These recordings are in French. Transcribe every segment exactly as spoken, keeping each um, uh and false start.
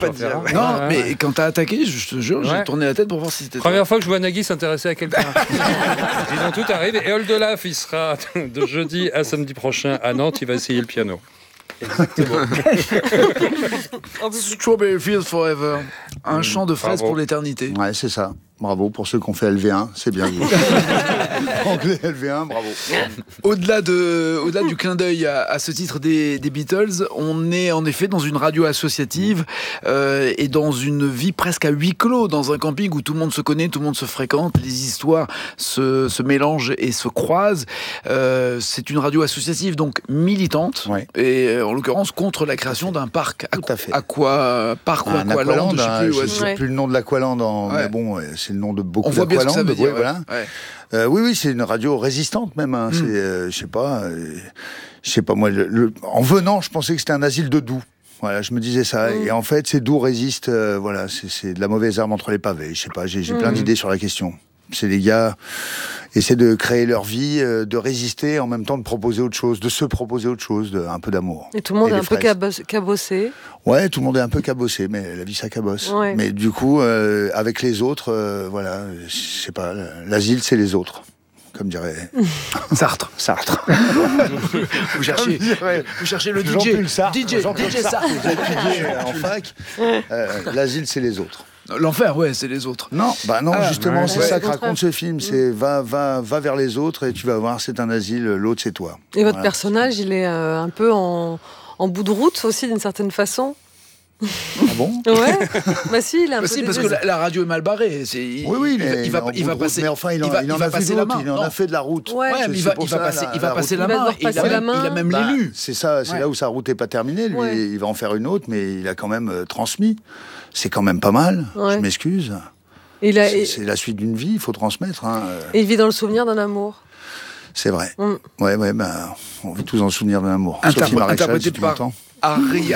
pas dire. Non, Ouais, ouais, mais ouais. quand t'as attaqué, je te jure, j'ai Ouais. tourné la tête pour voir si c'était toi. Première fois que je vois Nagui s'intéresser à quelqu'un. Disons, tout arrive. Et Oldelaf, il sera de jeudi à samedi prochain à Nantes. Il va essayer le piano. Strawberry Fields Forever. Un Mmh, chant de fraises bravo. pour l'éternité. Ouais, c'est ça. Bravo pour ceux qui ont fait L V un, c'est bien. Anglais L V un, bravo. Au-delà, de, au-delà du clin d'œil à, à ce titre des, des Beatles, on est en effet dans une radio associative euh, et dans une vie presque à huis clos, dans un camping où tout le monde se connaît, tout le monde se fréquente, les histoires se, se mélangent et se croisent. Euh, c'est une radio associative, donc militante, Ouais. et euh, en l'occurrence contre la création d'un parc. Tout à fait. Aqua, parc ou Un Aqualand, Aqualand, je sais hein, plus. je ouais, sais Ouais. plus le nom de l'Aqualand, en- Ouais. mais bon, ouais, c'est le nom de beaucoup On voit bien ce que ça d'Aqualand. veut dire. ouais, voilà. ouais. Ouais. Euh, oui, oui, c'est une radio résistante même. Hein. Mm. C'est, euh, je sais pas, euh, je sais pas moi. le- le- en venant, je pensais que c'était un asile de Doux. Voilà, je me disais ça. Mm. Et en fait, c'est Doux résiste. euh, voilà, c'est, c'est de la mauvaise herbe entre les pavés. Je sais pas. J'ai, j'ai plein Mm. d'idées sur la question. C'est les gars essaient de créer leur vie, euh, de résister, en même temps de proposer autre chose, de se proposer autre chose, de, un peu d'amour. Et tout le monde Et est les un peu fraises. cabos- cabossé. Ouais, tout le monde est un peu cabossé, mais la vie ça cabosse. Ouais. Mais du coup, euh, avec les autres, euh, voilà, je sais pas, l'asile c'est les autres, comme dirait Sartre. Sartre. Vous cherchez, vous cherchez le D J. Jean-Paul Sartre, D J, Jean-Claude D J Sartre. J'ai étudié en fac. Euh, l'asile c'est les autres. L'enfer, ouais, c'est les autres. Non, bah non, Ah, justement, ouais, c'est ouais. ça C'est que le raconte ce film. C'est va, va, va vers les autres et tu vas voir, c'est un asile, l'autre c'est toi. Et votre Voilà. personnage, il est euh, un peu en, en bout de route aussi, d'une certaine façon. Ah bon? Ouais. Bah si, il est un Bah peu si, parce que désolé. la, la radio est mal barrée. C'est, il, Oui, oui, il, va- il va, en il va bout de route, passer. mais enfin, il en, il va, il en il va a fait passer la d'autres, main. il en Non. a fait de la route. Ouais. Ouais, mais C'est- il va, c'est pour il va ça, passer, la- il va la passer route. la Il va main. devoir Il a passer la même- main. Il a même Bah, l'élu. c'est ça, c'est Ouais. là où sa route est pas terminée. Lui, Ouais. il va en faire une autre, mais il a quand même euh, transmis. C'est quand même pas mal. Ouais. Je m'excuse. Et il, a- C'est, et- c'est la suite d'une vie, il faut transmettre. Hein. euh, et il vit dans le souvenir d'un amour. C'est vrai. Mm. Ouais, ouais, ben, on vit tous dans le souvenir d'un amour. Interpré- Sophie Maréchal, interprété si tu par- m'entends. Ariane,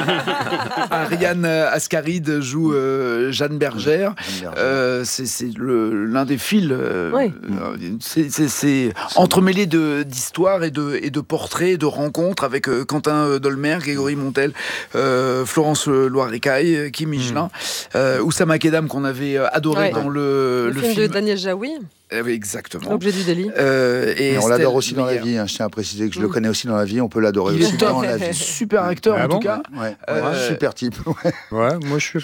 Ariane Ascaride joue euh, Jeanne Bergère. Jeanne Bergère. Euh, c'est c'est le- l'un des fils. euh, Oui. euh, c'est- c'est c'est entremêlé de- d'histoires et de, et de portraits, de rencontres avec euh, Quentin euh, Dolmer, Grégory Montel, euh, Florence Loirecaille, euh, Kim Michelin, euh, Oussama Kedam qu'on avait euh, adoré Ouais. dans le, Le, le film, film. de Daniel Jaoui, Euh, oui, exactement. L'objet du délit. Euh, et Et on Estelle l'adore aussi dans la Meyer. vie. Hein. Je tiens à préciser que je le Mm. connais aussi dans la vie. On peut l'adorer Il aussi est top, dans la vie. super acteur Ah en bon tout cas. Ouais, ouais, Euh, super type. Ouais. Ouais, moi je suis.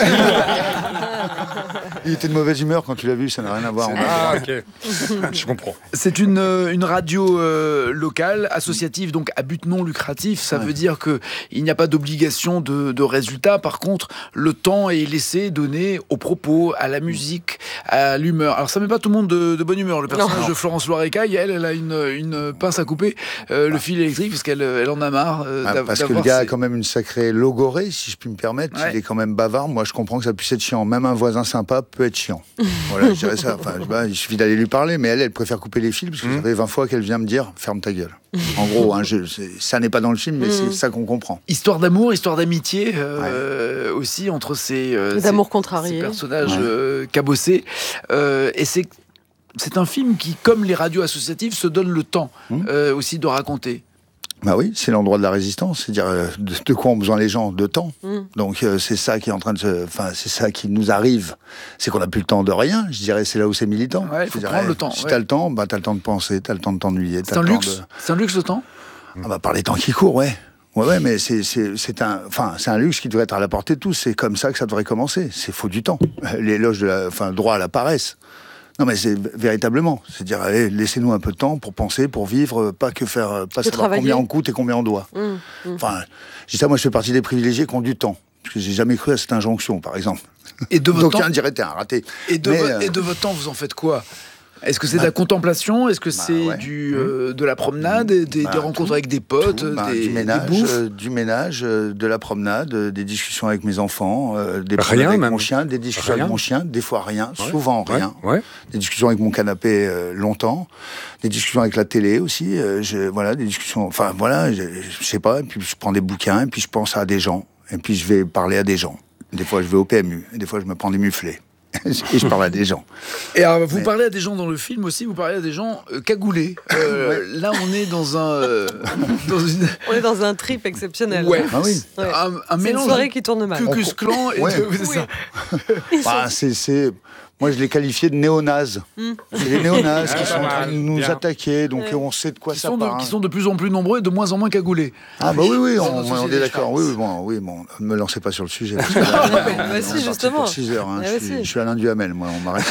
Il était de mauvaise humeur quand tu l'as vu, ça n'a rien à voir. Ah, ok. Je comprends. C'est une, euh, une radio euh, locale, associative, donc à but non lucratif. Ça Ouais. veut dire qu'il n'y a pas d'obligation de, de résultat. Par contre, le temps est laissé donné aux propos, à la musique, à l'humeur. Alors ça met pas tout le monde de, de bonne humeur. Le personnage Non. de Florence Loirecaille, elle, elle a une, une pince à couper, euh, le fil électrique, parce qu'elle elle en a marre. euh, Ah, d'av- parce que le d'avoir gars a ces- quand même une sacrée logorée, si je puis me permettre. Ouais. Il est quand même bavard. Moi, je comprends que ça puisse être chiant. Même un voisin sympa peut être chiant. Voilà, je dirais ça. Enfin, je sais pas, il suffit d'aller lui parler, mais elle, elle préfère couper les fils parce que ça fait vingt fois qu'elle vient me dire ferme ta gueule. En gros, hein, je- c'est- ça n'est pas dans le film, mais c'est ça qu'on comprend. Histoire d'amour, histoire d'amitié euh, aussi entre ces, euh, Et ces- d'amour ces contrarié. personnages Ouais. euh, cabossés. Euh, et c'est c'est un film qui, comme les radios associatives, se donne le temps Mmh. euh, aussi de raconter. Bah oui, c'est l'endroit de la résistance, c'est-à-dire euh, de, de quoi ont besoin les gens, de temps. Mm. Donc euh, c'est ça qui est en train de se, enfin c'est ça qui nous arrive, c'est qu'on n'a plus le temps de rien. Je dirais c'est là où c'est militant. Ouais, il faut C'est-à-dire, prendre eh, le temps, Si ouais. t'as le temps, bah t'as le temps de penser, t'as le temps de t'ennuyer. C'est t'as un le temps luxe. de- C'est un luxe le temps. Ah bah par les temps qui courent, ouais. Ouais, ouais, mais c'est, c'est, c'est un, enfin, c'est un luxe qui devrait être à la portée de tous. C'est comme ça que ça devrait commencer. C'est faut du temps. L'éloge de la, enfin, droit à la paresse. Non, mais c'est véritablement. C'est dire, allez, laissez-nous un peu de temps pour penser, pour vivre, pas que faire, pas savoir travailler. combien on coûte et combien on doit. Mm, mm. Enfin, je dis ça, moi, je fais partie des privilégiés qui ont du temps. Parce que j'ai jamais cru à cette injonction, par exemple. Et de votre Donc, temps. un dirait, t'es un raté. Et de, Mais, vo- euh, et de votre temps, vous en faites quoi? Est-ce que c'est de Bah, la contemplation? Est-ce que c'est ouais. du, euh, de la promenade, des, des Bah, rencontres tout, avec des potes, Tout, ben, des, du des ménage, bouffes euh, du ménage, euh, de la promenade, euh, des discussions avec mes enfants, euh, des Rien, promenades avec même. mon chien, des discussions Rien. avec mon chien, des fois rien, Ouais. souvent Ouais, rien, ouais. des discussions avec mon canapé euh, longtemps, des discussions avec la télé aussi, euh, je, voilà, des discussions, enfin voilà, je, je sais pas, et puis je prends des bouquins, et puis je pense à des gens, et puis je vais parler à des gens. Des fois je vais au P M U, et des fois je me prends des muflets. et je parle à des gens. Et alors, vous Mais- parlez à des gens dans le film aussi, vous parlez à des gens euh, cagoulés. Euh, Là, on est dans un. euh, dans une, On est dans un trip exceptionnel. ouais, Ah oui. Ouais. un, un C'est une mélange. soirée qui tourne mal. Ku Klux Klan et Ouais. de- c'est ça. Ils sont- Bah, c'est, c'est... Moi, je l'ai qualifié de néo-nazes. C'est les néo-nazes qui Ah, sont pas en train mal, de nous bien. attaquer, donc Ouais. on sait de quoi Qui ça sont, de, parle. qui sont de plus en plus nombreux et de moins en moins cagoulés. Ah bah oui, oui, Dans on, notre on société, est je d'accord. pense. Oui, oui, bon, oui, bon, ne me lancez pas sur le sujet. Parce que, bah on est si, parti justement. pour six heures. Hein. Ah, Je, bah suis, si. je suis Alain Duhamel, moi, on m'arrête.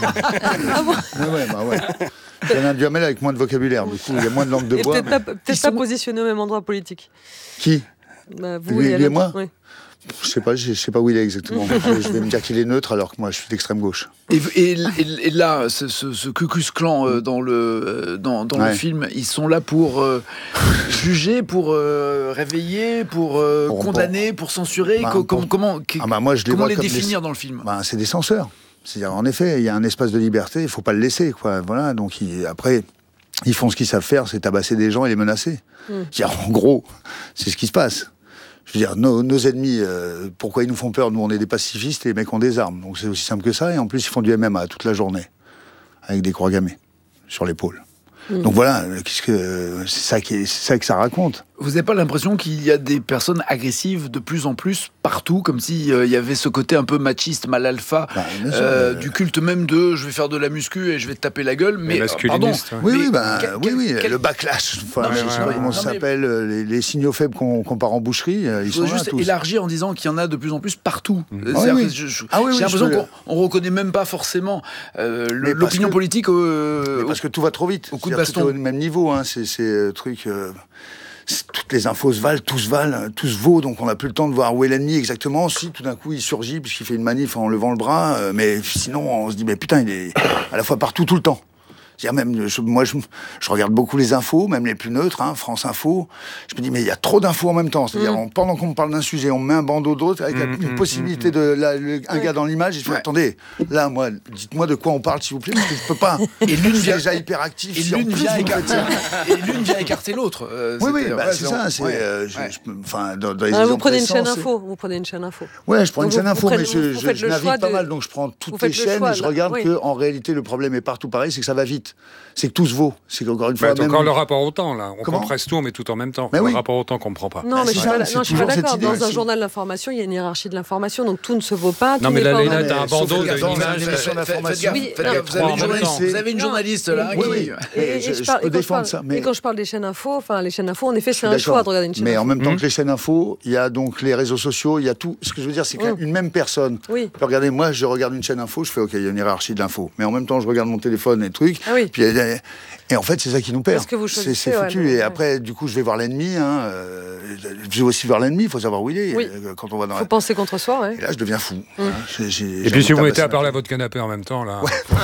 Ah bon Ouais, ouais, bah ouais. Je suis Alain Duhamel avec moins de vocabulaire. Du coup, il y a moins de langue de Et bois. peut-être pas, mais- peut-être sont- pas positionné au même endroit politique. Qui Bah, vous Lui- et lui et l'autre, moi oui. Je sais pas, je sais pas où il est exactement. je, je vais me dire qu'il est neutre alors que moi, je suis d'extrême gauche. Et, et- et- et là, ce, ce, ce Ku Klux Klan euh, dans, le, euh, dans, dans le Ouais. film, ils sont là pour euh, juger, pour euh, réveiller, pour, euh, Pour- condamner, pour censurer. Bah, Co- pour- com- comment qui- Ah bah moi, je les comment vois les comme des- définir dans le film Ben, c'est des censeurs. C'est-à-dire, en effet, il y a un espace de liberté, il faut pas le laisser, quoi. Voilà, donc ils- après, ils font ce qu'ils savent faire, c'est tabasser des gens et les menacer. C'est-à-dire, en gros, c'est ce qui se passe. Je veux dire, nos, nos ennemis, euh, pourquoi ils nous font peur? Nous, on est des pacifistes et les mecs ont des armes. Donc c'est aussi simple que ça. Et en plus, ils font du M M A toute la journée, avec des croix gammées sur l'épaule. Donc voilà, euh, qu'est-ce que c'est ça qui est- c'est ça que ça raconte. Vous n'avez pas l'impression qu'il y a des personnes agressives de plus en plus partout, comme s'il y avait ce côté un peu machiste, mal alpha, Bah, bien sûr, euh, euh, du culte même de je vais faire de la muscu et je vais te taper la gueule, mais Les euh, pardon. masculinistes, ouais. Oui, Mais oui, ben, quel- oui, quel- oui, quel- le backlash. Enfin, Non, mais je ouais, sais pas ouais, comment non, ça mais- s'appelle, euh, les, les signaux faibles qu'on qu'on part en boucherie, euh, ils Il sont faut là juste tous. élargir en disant qu'il y en a de plus en plus partout. Euh, Ah c'est-à-dire oui, que oui. je- je- Ah oui, oui, J'ai l'impression je peux- qu'on on reconnaît même pas forcément euh, le- Mais parce l'opinion que- politique. euh, Mais parce que tout va trop vite. au coup de C'est-à-dire que baston. tout est au même niveau, hein. C'est c'est euh, truc. euh, c'est- toutes les infos se valent, tout se valent, tout se vaut, donc on n'a plus le temps de voir où est l'ennemi exactement. Si tout d'un coup il surgit puisqu'il fait une manif en levant le bras, euh, mais sinon on se dit mais putain il est à la fois partout tout le temps. C'est-à-dire même, je- moi je, je regarde beaucoup les infos, même les plus neutres, hein, France Info. Je me dis mais il y a trop d'infos en même temps. C'est-à-dire on- pendant qu'on me parle d'un sujet, on me met un bandeau d'autre avec la- une possibilité de la- le- un gars dans l'image. Et je fais Ouais. attendez, là moi, dites-moi de quoi on parle s'il vous plaît parce que je peux pas. Et l'une Je suis vient- déjà hyperactif. Et si en l'une plus vient vous me faites écarter, ça. et l'une vient écarter l'autre. Euh, Oui, oui, c'était- bah, ouais, c'est ça. C'est, ouais, euh, je- ouais. je- enfin, dans, dans les Ah, vous exemples prenez une récents, chaîne c'est- info. Vous prenez une chaîne info. Ouais, je prends Donc une chaîne vous- info, vous mais prenez- je, vous je, faites je le navigue choix pas de- mal, donc je prends vous toutes faites les le chaînes choix, et je là, regarde oui. que en réalité le problème est partout pareil, c'est que ça va vite. C'est que tout se vaut. C'est qu'encore une fois. Bah, même- encore le rapport au temps, là. On Comment compresse tout, on met tout en même temps. Mais le oui. rapport au temps qu'on ne prend pas. Non, Ah, mais c'est je suis ça, pas, c'est non, je suis pas toujours cette d'accord. idée Dans aussi. un journal d'information, il y a une hiérarchie de l'information, donc tout ne se vaut pas. Non, tout mais n'est là, pas Léna, au- t'as un Sauf bandeau que de dans une images. émission Faites- faites d'information. gaffe, Oui, faites non, gaffe, vous avez trois une en même journaliste, temps. vous avez une Non. journaliste là Oui, qui- oui. Et, Et et je- je, je parle- peux et quand je défendre parle- ça, mais- et quand je parle des chaînes info, enfin les chaînes info, en effet, Je c'est suis un choix d'accord. de regarder une chaîne Mais en info. même temps Mmh. que les chaînes info, il y a donc les réseaux sociaux, il y a tout. Ce que je veux dire, c'est Mmh. qu'une même personne Oui. peut regarder. Moi, je regarde une chaîne info, je fais OK, il y a une hiérarchie de l'info. Mais en même temps, je regarde mon téléphone et trucs. Ah oui. Puis, euh, et en fait, c'est ça qui nous perd. Parce que vous C'est choisissez, c'est ouais, foutu. le- Et ouais. après, du coup, je vais voir l'ennemi. Hein, euh, je vais aussi voir l'ennemi. Il faut savoir où il est. Oui. euh, Quand on va dans Faut la... penser contre soi, ouais. Et là, je deviens fou. hein. J'ai- j'ai- Et j'ai puis si vous envie de mettez à tabasser parler à ma- votre canapé en même temps, là.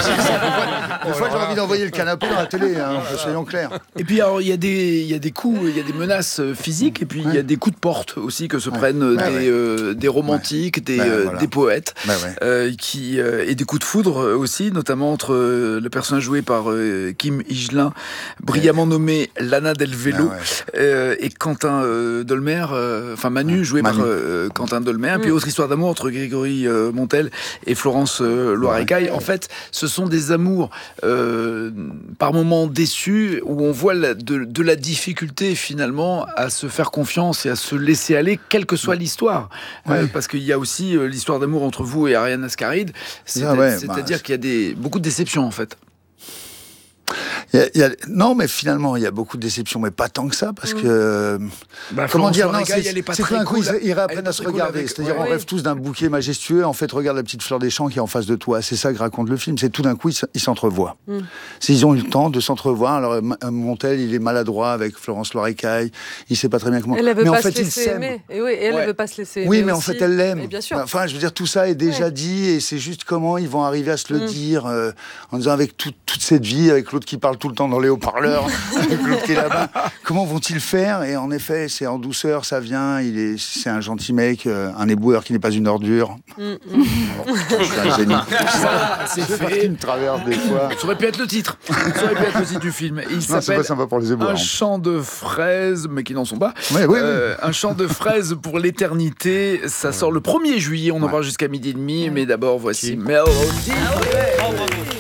Des fois, j'ai envie d'envoyer le canapé dans la télé. Hein, soyons clairs. Et puis alors il y a des il y a des coups, il y a des menaces euh, physiques et puis il y a Ouais. des coups de porte aussi que se Ouais. prennent euh, Ouais, des ouais. euh, des romantiques, des Ouais, euh, voilà. des poètes. Bah ouais. euh, qui euh, et des coups de foudre euh, aussi, notamment entre euh, le personnage joué par euh, Kim Higelin, brillamment nommé Lana Del Velo, Ah ouais. euh, et Quentin euh, Dolmer, euh, enfin Manu joué Manu. par euh, Quentin Dolmer, Mm. puis autre histoire d'amour entre Grégory euh, Montel et Florence euh, Loirecaille. En fait, ce sont des amours euh, par moments déçus où on voit la- de, de la difficulté finalement à se faire confiance et à se laisser aller, quelle que soit l'histoire. Euh, Ouais. parce qu'il y a aussi euh, l'histoire d'amour entre vous et Ariane Ascaride. C'est- Ah ouais, C'est-à-dire bah, qu'il y a des, beaucoup de déceptions en fait. Il y a- il y a- non, mais finalement, il y a beaucoup de déceptions, mais pas tant que ça, parce que. Bah, Comment Florence dire, non, Loirecaille, c'est elle est pas c'est très tout d'un coup, cool. ils, ils Elle est réapprennent pas à se très cool regarder. avec- C'est-à-dire, ouais. on Ouais. rêve tous d'un bouquet majestueux. En fait, regarde la petite fleur des champs qui est en face de toi. C'est ça que raconte le film. C'est tout d'un coup, ils s- ils s'entrevoient. Mm. C'est- Ils ont eu le temps de s'entrevoir. Alors, M- Montel, il est maladroit avec Florence Loirecaille. Il sait pas très bien comment. Elle ne veut mais pas en fait, se ils laisser s'aiment. aimer. Et oui, et elle ne Ouais. veut pas se laisser aimer. Oui, mais en aussi. fait, elle l'aime. Et bien sûr. Enfin, je veux dire, tout ça est déjà Ouais. dit et c'est juste comment ils vont arriver à se le Mm. dire euh, en disant avec tout- toute cette vie, avec l'autre qui parle tout tout le temps dans les haut-parleurs, avec l'autre qui est là-bas. Comment vont-ils faire? Et en effet, c'est en douceur, ça vient. Il est, c'est un gentil mec, euh, un éboueur qui n'est pas une ordure. Mm, mm. C'est un génie. Ça, c'est fait. Qui me traverse des fois. Ça aurait pu être le titre. Ça aurait pu être le titre du film. Il non, s'appelle c'est pas sympa pour les éboueurs. Un champ de fraises, mais qui n'en sont pas. Ouais, oui, euh, oui. Un champ de fraises pour l'éternité. Ça sort le premier juillet. On en ouais. parle jusqu'à midi et demi. Mais d'abord, voici Mélodie. Ah ouais. Oh,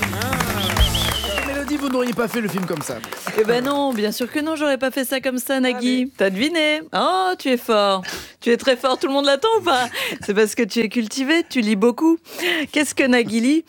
Mélodie, vous n'auriez pas fait le film comme ça? Eh ben non, bien sûr que non, j'aurais pas fait ça comme ça, Nagui. T'as deviné? Oh, tu es fort. Tu es très fort, tout le monde l'attend ou pas? C'est parce que tu es cultivé, tu lis beaucoup. Qu'est-ce que Nagui lit?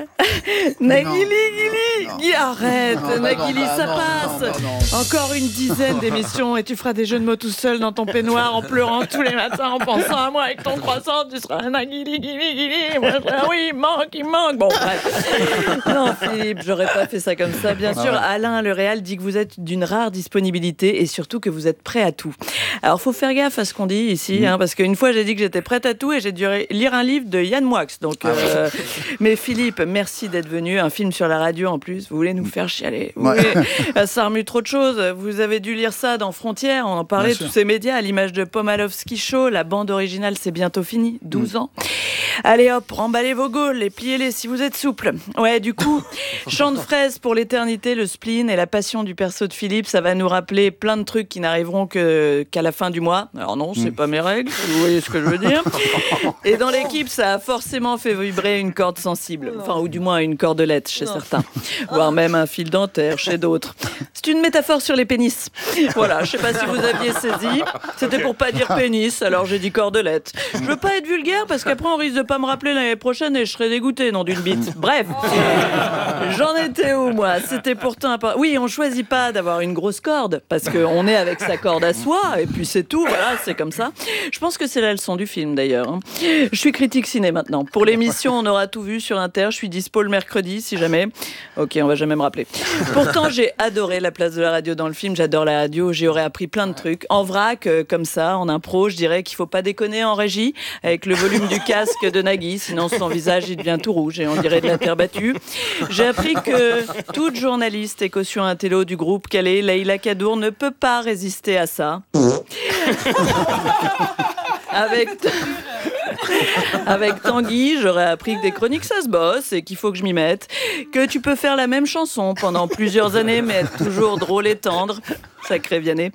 Nagui lit, Gili. Arrête, non, Nagui lit, ça non, passe. Non, non, non. Encore une dizaine d'émissions et tu feras des jeux de mots tout seul dans ton peignoir en pleurant tous les matins en pensant à moi avec ton croissant. Tu seras Nagui lit, Gili, Gili. Moi, je serai, oui, il manque, il manque. Bon, bref. Non, Philippe, j'aurais pas fait ça comme ça. Bien sûr, Alain, le réal, dit que vous êtes d'une rare disponibilité et surtout que vous êtes prêt à tout. Alors, faut faire gaffe à ce qu'on dit ici, mmh. hein, parce qu'une fois, j'ai dit que j'étais prête à tout et j'ai dû lire un livre de Yann Moix. Donc, euh, mais Philippe, merci d'être venu. Un film sur la radio en plus. Vous voulez nous faire chialer? Vous ouais. voulez... Ça remue trop de choses. Vous avez dû lire ça dans Frontières. On en parlait, tous ces médias, à l'image de Pomalowski Show. La bande originale, c'est bientôt fini. douze mmh. ans. Allez hop, remballez vos gaules et pliez-les si vous êtes souple. Ouais, du coup, Champ de fraises pour l'éternité, le spleen et la passion du perso de Philippe, ça va nous rappeler plein de trucs qui n'arriveront que, qu'à la fin du mois. Alors non, c'est mmh. pas mes règles, vous voyez ce que je veux dire. Et dans l'équipe, ça a forcément fait vibrer une corde sensible. Enfin, ou du moins une cordelette chez non. certains. Voire même un fil dentaire chez d'autres. C'est une métaphore sur les pénis. Voilà, je sais pas si vous aviez saisi. C'était pour pas dire pénis, alors j'ai dit cordelette. Je veux pas être vulgaire parce qu'après on risque de pas me rappeler l'année prochaine et je serais dégoûté, non d'une bite. Bref, j'en étais où moi? C'était pourtant un... Oui, on choisit pas d'avoir une grosse corde parce qu'on est avec sa corde à soi et puis c'est tout, voilà, c'est comme ça. Je pense que c'est la leçon du film d'ailleurs. Hein. Je suis critique ciné maintenant. Pour l'émission, on aura tout vu sur Inter. Je suis dispo le mercredi si jamais. Ok, on va jamais me rappeler. Pourtant, j'ai adoré la place de la radio dans le film. J'adore la radio. J'y aurais appris plein de trucs. En vrac, euh, comme ça, en impro, je dirais qu'il faut pas déconner en régie avec le volume du casque de Nagui, sinon son visage il devient tout rouge et on dirait de la terre battue. J'ai appris que toute journaliste et caution intello du groupe Calais, Leïla Kadour, ne peut pas résister à ça. Avec... Avec Tanguy, j'aurais appris que des chroniques ça se bosse et qu'il faut que je m'y mette. Que tu peux faire la même chanson pendant plusieurs années mais être toujours drôle et tendre. Sacré Vianney.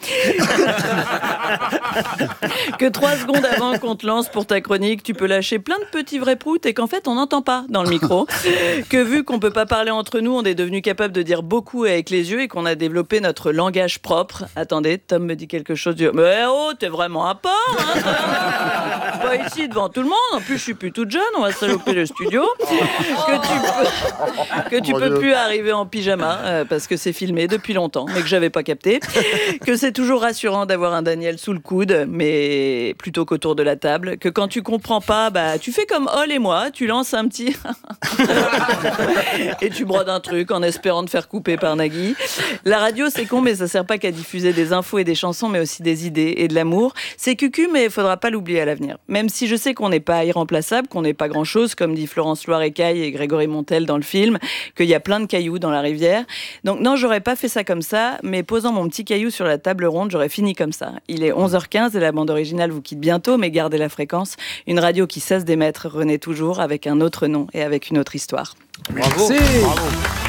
Que trois secondes avant qu'on te lance pour ta chronique, tu peux lâcher plein de petits vrais proutes et qu'en fait on n'entend pas dans le micro. Que vu qu'on peut pas parler entre nous, on est devenu capable de dire beaucoup avec les yeux et qu'on a développé notre langage propre. Attendez, Tom me dit quelque chose du... Mais oh, t'es vraiment un porc, hein, pas ici devant tout le monde. En plus, je suis plus toute jeune, on va saloper le studio. Que tu peux, que tu peux plus arriver en pyjama euh, parce que c'est filmé depuis longtemps, mais que j'avais pas capté. Que c'est toujours rassurant d'avoir un Daniel sous le coude, mais plutôt qu'autour de la table. Que quand tu comprends pas, bah tu fais comme Hall et moi, tu lances un petit et tu brodes un truc en espérant te faire couper par Nagui. La radio, c'est con, mais ça sert pas qu'à diffuser des infos et des chansons, mais aussi des idées et de l'amour. C'est cucu, mais il faudra pas l'oublier à l'avenir. Même si je sais qu'on n'est pas irremplaçable, qu'on n'est pas grand-chose, comme dit Florence Loirecaille et Grégory Montel dans le film, qu'il y a plein de cailloux dans la rivière. Donc non, j'aurais pas fait ça comme ça, mais posant mon petit caillou sur la table ronde, j'aurais fini comme ça. Il est onze heures quinze et la bande originale vous quitte bientôt, mais gardez la fréquence. Une radio qui cesse d'émettre renaît toujours avec un autre nom et avec une autre histoire. Bravo. Bravo.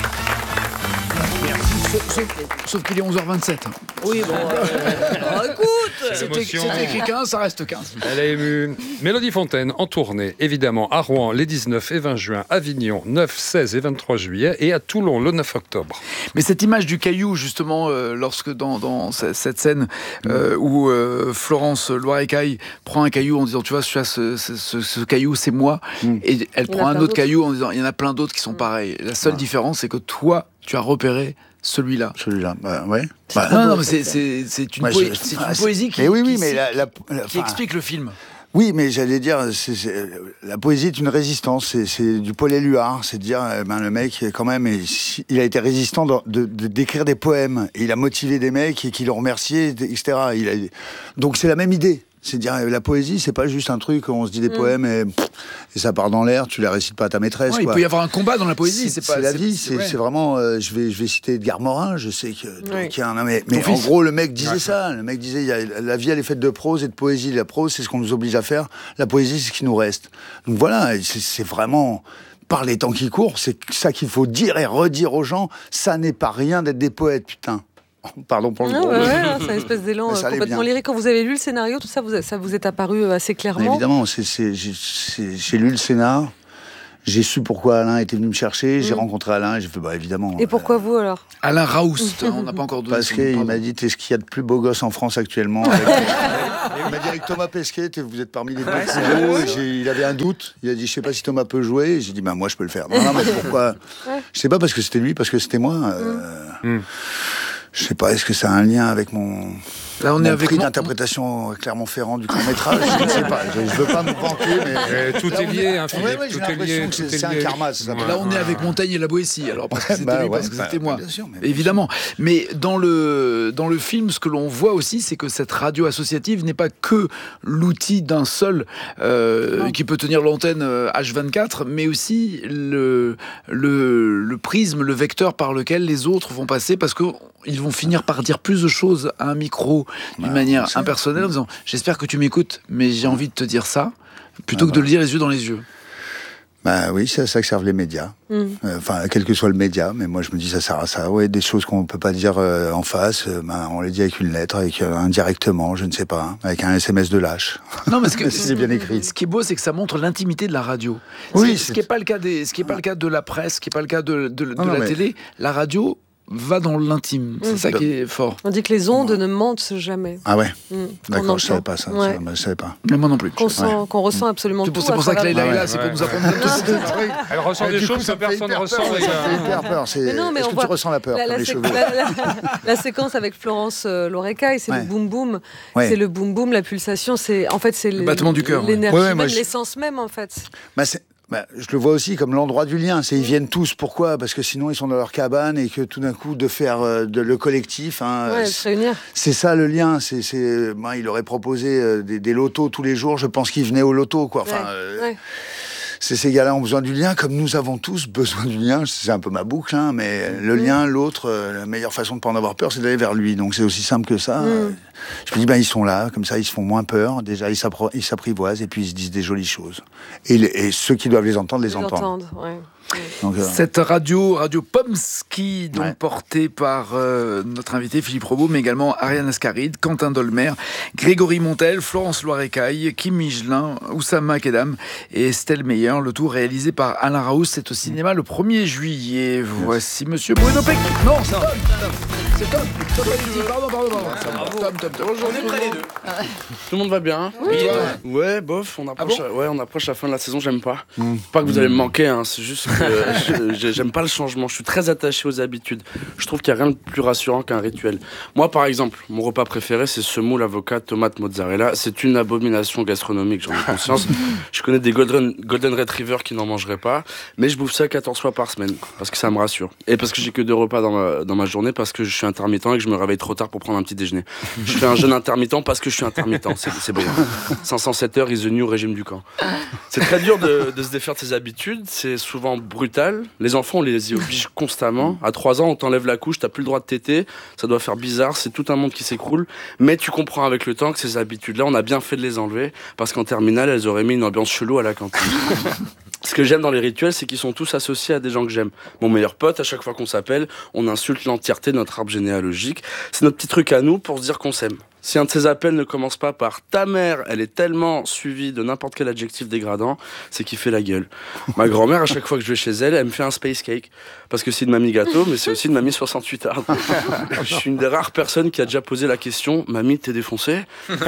Sauf, sauf, sauf qu'il est onze heures vingt-sept. Oui, bon. Euh... oh, écoute, c'était, c'était écrit quinze, ça reste quinze. Elle est émue. Mélodie Fontaine en tournée, évidemment, à Rouen les dix-neuf et vingt juin, Avignon neuf, seize et vingt-trois juillet et à Toulon le neuf octobre. Mais cette image du caillou, justement, euh, lorsque dans, dans cette scène euh, où euh, Florence Loirecaille prend un caillou en disant, tu vois, ce, ce, ce, ce caillou, c'est moi, mm. et elle prend un autre d'autres. caillou en disant, il y en a plein d'autres qui sont mm. pareils. La seule ah. différence, c'est que toi, tu as repéré celui-là. Celui-là, bah, ouais. Bah, non, non, mais c'est, c'est, c'est une, ouais, poé- c'est une poésie qui, mais oui, oui, qui, mais la, la, la, qui explique le film. Oui, mais j'allais dire, c'est, c'est, la poésie est une résistance, c'est, c'est du Paul Éluard, c'est de dire, ben, le mec, quand même, il a été résistant de, de, de, d'écrire des poèmes, et il a motivé des mecs et qui l'ont remercié, et cetera. Il a, donc c'est la même idée. C'est dire la poésie, c'est pas juste un truc où on se dit des mmh. poèmes et, et ça part dans l'air, tu la récites pas à ta maîtresse. Ouais, quoi. Il peut y avoir un combat dans la poésie. C'est, c'est, pas, c'est la c'est, vie, c'est, c'est, ouais. c'est vraiment. Euh, je vais, je vais citer Edgar Morin. Je sais que Oui. qu'il y a un, mais, mais en gros, le mec disait ouais. ça. Le mec disait, il y a, la vie elle est faite de prose et de poésie. La prose, c'est ce qu'on nous oblige à faire. La poésie, c'est ce qui nous reste. Donc voilà, c'est, c'est vraiment. Par les temps qui courent, c'est ça qu'il faut dire et redire aux gens. Ça n'est pas rien d'être des poètes, putain. Pardon pour le non, gros. Ouais, ouais, c'est une espèce d'élan euh, complètement lyrique. Quand vous avez lu le scénario, tout ça, vous, ça vous est apparu assez clairement. Mais évidemment, c'est, c'est, j'ai, c'est, j'ai lu le scénar, j'ai su pourquoi Alain était venu me chercher, j'ai mmh. rencontré Alain et j'ai fait bah évidemment. Et pourquoi euh, vous alors ? Alain Raoust, on n'a pas encore donné. Parce qu'il m'a dit t'es ce qu'il y a de plus beau gosse en France actuellement. Avec... il m'a dit avec Thomas Pesquet, vous êtes parmi les deux plus beaux. Il avait un doute, il a dit je sais pas si Thomas peut jouer. Et j'ai dit bah moi je peux le faire. Non, non mais pourquoi ? Ouais. Je sais pas parce que c'était lui, parce que c'était moi. Euh... Mmh. Je sais pas, est-ce que ça a un lien avec mon, Là, on mon est avec prix mon... d'interprétation Clermont-Ferrand du court-métrage? Je ne sais pas, je ne veux pas me vanter, mais... Et tout là, est lié, est... hein, Philippe, ouais, ouais, tout j'ai est lié. l'impression que c'est, c'est un karma, ça s'appelle. Là, on est avec Montaigne et la Boétie, alors parce que c'était bah, lui, ouais, parce que bah, c'était bah, moi. bien sûr, mais évidemment. Mais dans le, dans le film, ce que l'on voit aussi, c'est que cette radio associative n'est pas que l'outil d'un seul euh, qui peut tenir l'antenne H vingt-quatre, mais aussi le, le, le prisme, le vecteur par lequel les autres vont passer, parce qu'ils vont finir par dire plus de choses à un micro d'une bah, manière impersonnelle, en disant « J'espère que tu m'écoutes, mais j'ai envie de te dire ça », plutôt ah, que bah. de le dire les yeux dans les yeux. Bah oui, c'est à ça que servent les médias. Mmh. Euh, enfin, quel que soit le média, mais moi je me dis ça sert à ça. Ouais, des choses qu'on peut pas dire euh, en face, euh, bah, on les dit avec une lettre, avec euh, indirectement, je ne sais pas, hein, avec un S M S de lâche. Non, mais ce que, c'est bien écrit. Ce qui est beau, c'est que ça montre l'intimité de la radio. Oui, ce qui n'est pas le cas des, ce qui est pas le cas de la presse, ce qui est pas le cas de, de, de, non, de non, la mais... télé. La radio va dans l'intime. C'est mmh. ça qui est fort. On dit que les ondes ouais. ne mentent jamais. Ah ouais mmh. D'accord, je savais pas ça. Ouais. ça je savais pas. Mais moi non plus. Qu'on, sent, ouais. qu'on ressent absolument c'est tout. C'est pour ça que Leïla est là, c'est ouais. pour nous apprendre quelque chose. Elle ressent des choses que personne ne ressent. Ça fait hyper peur. C'est... Mais non, mais Est-ce que tu ressens la peur la, les cheveux la, la, la séquence avec Florence euh, Lorecaille, c'est ouais. le boum boum. Ouais. C'est le boum boum, la pulsation. C'est en fait c'est le battement du cœur. L'énergie, même l'essence même en fait. Bah, je le vois aussi comme l'endroit du lien. C'est ils viennent tous. Pourquoi ? Parce que sinon ils sont dans leur cabane et que tout d'un coup de faire euh, de, le collectif. Hein, ouais, se réunir. C'est ça le lien. C'est, c'est, ben, il aurait proposé euh, des, des lotos tous les jours. Je pense qu'ils venaient au loto, quoi. Enfin, ouais, euh, ouais. C'est ces gars-là ont besoin du lien, comme nous avons tous besoin du lien. C'est un peu ma boucle, hein, mais mmh. le lien, l'autre, euh, la meilleure façon de pas en avoir peur, c'est d'aller vers lui. Donc c'est aussi simple que ça. Mmh. Je me dis, ben ils sont là, comme ça, ils se font moins peur. Déjà, ils, s'appro- ils s'apprivoisent et puis ils se disent des jolies choses. Et, les, et ceux qui doivent les entendre, les, les entendent. entendent ouais. Donc, euh... Cette radio, Radio Pomsky, donc ouais. portée par euh, notre invité Philippe Robot, mais également Ariane Ascaride, Quentin Dolmer, Grégory Montel, Florence Loirecaille, Kim Michelin, Oussama Kedam et Estelle Meyer. Le tout réalisé par Alain Raoust. C'est au cinéma le premier juillet. Voici Monsieur Bruno Peck. Non, c'est Tom. C'est Tom. Tom, pardon, pardon, pardon. Tom, Tom, Tom. On est près les deux. Tout le monde va bien. Oui. Ouais, bof. On approche. Ah bon ouais, on approche la fin de la saison. J'aime pas. Mm. Pas que vous allez me manquer. Hein, c'est juste. Euh, je, j'aime pas le changement, je suis très attaché aux habitudes. Je trouve qu'il n'y a rien de plus rassurant qu'un rituel. Moi, par exemple, mon repas préféré, c'est semoule, avocat, tomate, mozzarella. C'est une abomination gastronomique, j'en ai conscience. Je connais des golden, golden retrievers qui n'en mangeraient pas, mais je bouffe ça quatorze fois par semaine, parce que ça me rassure. Et parce que j'ai que deux repas dans ma, dans ma journée, parce que je suis intermittent et que je me réveille trop tard pour prendre un petit déjeuner. Je fais un jeûne intermittent parce que je suis intermittent, c'est, c'est brillant. cinq cent sept heures is the new régime du camp. C'est très dur de, de se défaire de ses habitudes, c'est souvent brutal. Les enfants, on les y oblige constamment. À trois ans, on t'enlève la couche, t'as plus le droit de téter. Ça doit faire bizarre, c'est tout un monde qui s'écroule. Mais tu comprends avec le temps que ces habitudes-là, on a bien fait de les enlever. Parce qu'en terminale, elles auraient mis une ambiance chelou à la cantine. Ce que j'aime dans les rituels, c'est qu'ils sont tous associés à des gens que j'aime. Mon meilleur pote, à chaque fois qu'on s'appelle, on insulte l'entièreté de notre arbre généalogique. C'est notre petit truc à nous pour se dire qu'on s'aime. Si un de ces appels ne commence pas par « ta mère, elle est tellement suivie de n'importe quel adjectif dégradant », c'est qu'il fait la gueule. Ma grand-mère, à chaque fois que je vais chez elle, elle me fait un space cake. Parce que c'est une mamie gâteau, mais c'est aussi une mamie soixante-huit arde. Je suis une des rares personnes qui a déjà posé la question « Mamie, t'es défoncé ?»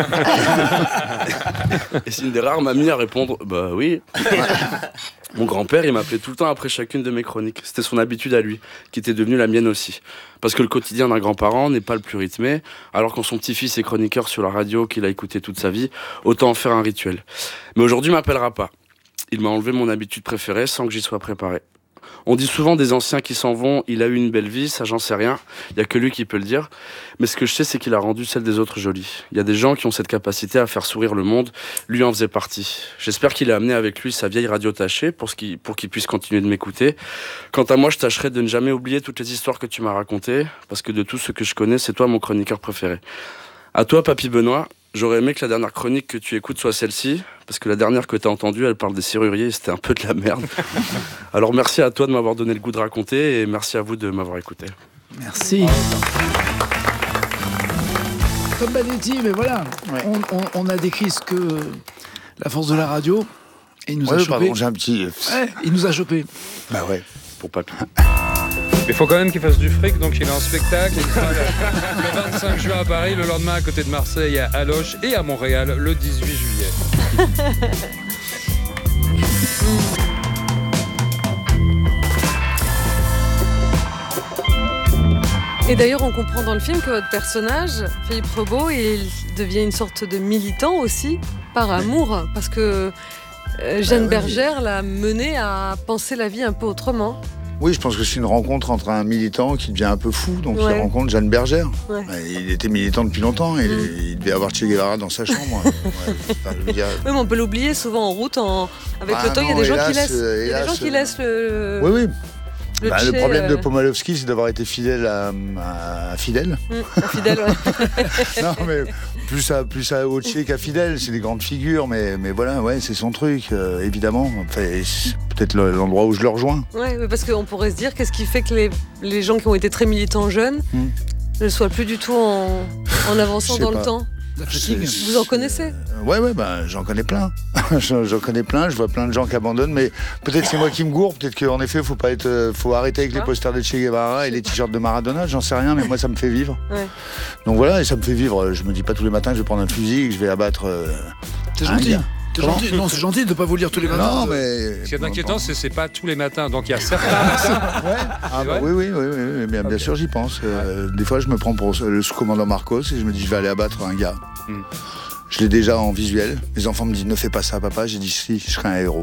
Et c'est une des rares mamies à répondre « Bah oui ». Mon grand-père, il m'appelait tout le temps après chacune de mes chroniques. C'était son habitude à lui, qui était devenue la mienne aussi. Parce que le quotidien d'un grand-parent n'est pas le plus rythmé, alors quand son petit-fils est chroniqueur sur la radio qu'il a écouté toute sa vie, autant en faire un rituel. Mais aujourd'hui, il m'appellera pas. Il m'a enlevé mon habitude préférée sans que j'y sois préparé. On dit souvent des anciens qui s'en vont, il a eu une belle vie, ça j'en sais rien, il n'y a que lui qui peut le dire. Mais ce que je sais, c'est qu'il a rendu celle des autres jolie. Il y a des gens qui ont cette capacité à faire sourire le monde, lui en faisait partie. J'espère qu'il a amené avec lui sa vieille radio tachée pour, ce qu'il, pour qu'il puisse continuer de m'écouter. Quant à moi, je tâcherai de ne jamais oublier toutes les histoires que tu m'as racontées, parce que de tout ce que je connais, c'est toi mon chroniqueur préféré. À toi, Papy Benoît, j'aurais aimé que la dernière chronique que tu écoutes soit celle-ci, parce que la dernière que tu as entendue, elle parle des serruriers et c'était un peu de la merde. Alors merci à toi de m'avoir donné le goût de raconter et merci à vous de m'avoir écouté. Merci. Tom Banetti, mais voilà, ouais. on, on, on a décrit ce que la force de la radio, et il nous ouais, a chopé. Pardon, j'ai un petit... Ouais, il nous a chopé. Bah ouais, pour Papy. Mais il faut quand même qu'il fasse du fric, donc il est en spectacle. Il sera le, le vingt-cinq juin à Paris, le lendemain à côté de Marseille, à Aloche et à Montréal le dix-huit juillet. Et d'ailleurs, on comprend dans le film que votre personnage, Philippe Rebaud, il devient une sorte de militant aussi, par amour, parce que euh, Jeanne bah, oui. Bergère l'a mené à penser la vie un peu autrement. Oui, je pense que c'est une rencontre entre un militant qui devient un peu fou, donc ouais. il rencontre Jeanne Bergère. Ouais. Il était militant depuis longtemps, et mmh. il devait avoir Che Guevara dans sa chambre. ouais, enfin, je veux dire... Oui, mais on peut l'oublier souvent en route, en... avec bah, le temps, il y a des gens hélas, qui laissent, hélas, il y a des gens qui laissent le... Oui, oui. Le, bah, tché, le problème euh... de Pomalovski, c'est d'avoir été fidèle à, à, à Fidel. Mmh, à Fidel, ouais. Non, mais plus à, plus à Che qu'à Fidel, c'est des grandes figures, mais, mais voilà, ouais, c'est son truc, euh, évidemment. Enfin, c'est peut-être l'endroit où je le rejoins. Oui, parce qu'on pourrait se dire, qu'est-ce qui fait que les, les gens qui ont été très militants jeunes mmh. ne soient plus du tout en, en avançant dans pas. le temps? Vous en connaissez? Ouais, ouais, bah, j'en connais plein. j'en connais plein, je vois plein de gens qui abandonnent, mais peut-être c'est moi qui me gourre, peut-être qu'en effet, faut pas être, faut arrêter avec les posters de Che Guevara et les t-shirts de Maradona, j'en sais rien, mais moi, ça me fait vivre. Ouais. Donc voilà, et ça me fait vivre. Je me dis pas tous les matins que je vais prendre un fusil et que je vais abattre. Euh, c'est gentil. Gars. C'est gentil. Non, c'est gentil de ne pas vous lire tous les matins. Non, mais... Ce qui est inquiétant, c'est que c'est pas tous les matins. Donc il y a certains matins. Ouais. Ah, bah, oui, oui, oui, oui, bien, okay. bien sûr, j'y pense. Euh, des fois, je me prends pour le sous-commandant Marcos et je me dis, je vais aller abattre un gars. Hmm. Je l'ai déjà en visuel. Les enfants me disent, ne fais pas ça, papa. J'ai dit, si, je serai un héros.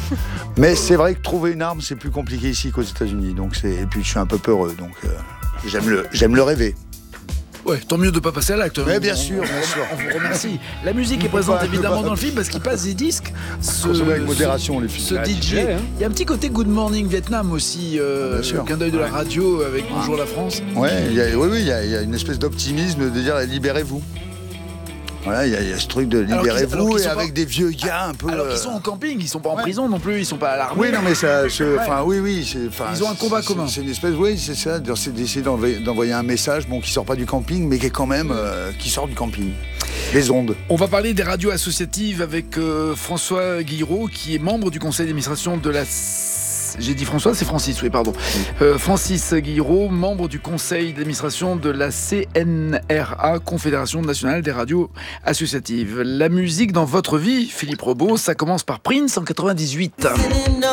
Mais c'est vrai que trouver une arme, c'est plus compliqué ici qu'aux États-Unis. Donc c'est... Et puis, je suis un peu peureux. Donc euh, j'aime le... j'aime le rêver. Ouais, tant mieux de ne pas passer à l'acte. Mais bien sûr, bien sûr. On vous remercie. La musique est présente évidemment dans le film parce qu'il passe des disques. Ce, avec modération, les films. Ce D J. Hein. Il y a un petit côté Good Morning Vietnam aussi, euh, le clin d'œil de la radio avec Bonjour la France. Ouais, il y a, oui, oui, il y, a, il y a une espèce d'optimisme de dire libérez-vous. Voilà, il y, y a ce truc de libérez-vous et avec pas... des vieux gars un peu. Alors qu'ils sont en camping, ils sont pas en ouais. prison non plus, ils sont pas à l'armée. Oui, non, mais ça, enfin, ouais. oui, oui, ils ont un combat commun. C'est une espèce, oui, c'est ça, c'est d'essayer d'envoyer, d'envoyer un message, bon, qui sort pas du camping, mais qui est quand même, euh, qui sort du camping. Les ondes. On va parler des radios associatives avec euh, François Guiraud, qui est membre du conseil d'administration de la. J'ai dit François, c'est Francis, oui, pardon. Euh, Francis Guiraud, membre du conseil d'administration de la C N R A, Confédération nationale des radios associatives. La musique dans votre vie, Philippe Rebaud, ça commence par Prince en quatre-vingt-dix-huit.